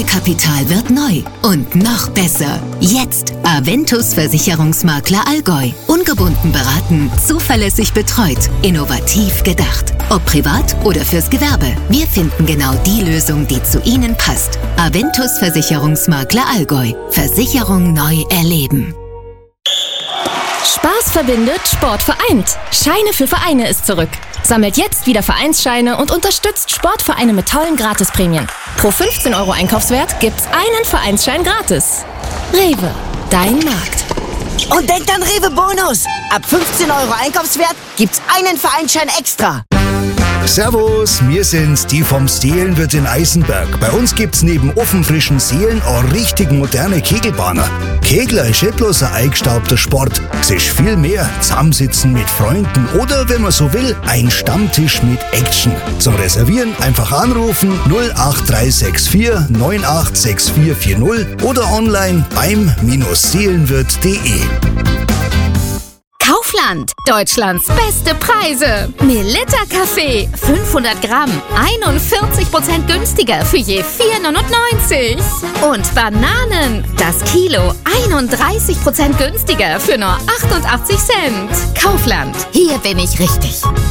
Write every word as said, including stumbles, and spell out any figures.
Allgäu-Kapital wird neu und noch besser. Jetzt Aventus Versicherungsmakler Allgäu. Ungebunden beraten, zuverlässig betreut, innovativ gedacht. Ob privat oder fürs Gewerbe. Wir finden genau die Lösung, die zu Ihnen passt. Aventus Versicherungsmakler Allgäu. Versicherung neu erleben. Spaß verbindet, Sport vereint. Scheine für Vereine ist zurück. Sammelt jetzt wieder Vereinsscheine und unterstützt Sportvereine mit tollen Gratisprämien. Pro fünfzehn Euro Einkaufswert gibt's einen Vereinsschein gratis. Rewe, dein Markt. Und denkt an Rewe Bonus. Ab fünfzehn Euro Einkaufswert gibt's einen Vereinsschein extra. Servus, wir sind's, die vom Seelenwirt in Eisenberg. Bei uns gibt's neben ofenfrischen Seelen auch richtig moderne Kegelbahner. Kegler ist nicht bloß ein eingestaubter Sport. Es ist viel mehr. Zusammensitzen mit Freunden oder, wenn man so will, ein Stammtisch mit Action. Zum Reservieren einfach anrufen null acht drei sechs vier neun acht sechs vier vier null oder online beim Seelenwirt punkt de. Kaufland, Deutschlands beste Preise. Melitta Kaffee, fünfhundert Gramm, einundvierzig Prozent günstiger für je vier neunundneunzig. Und Bananen, das Kilo, einunddreißig Prozent günstiger für nur achtundachtzig Cent. Kaufland, hier bin ich richtig.